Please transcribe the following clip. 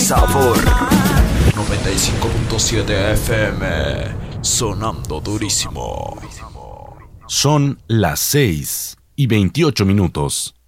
sabor. 95.7 FM, sonando durísimo. Son las 6:28.